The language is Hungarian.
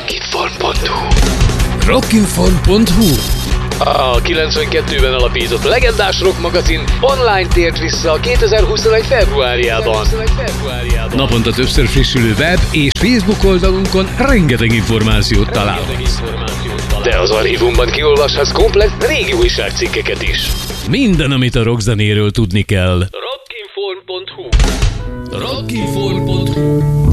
Rockinform.hu. Rockinform.hu. A 92-ben alapított legendás rock magazin online tért vissza a 2021 februárjában. Naponta többször frissülő web és Facebook oldalunkon rengeteg információt találhatsz. De az archívumban kiolvashatsz komplett régi újságcikkeket is. Minden, amit a rockzenéről tudni kell. Rockinform.hu. Rockinform.hu.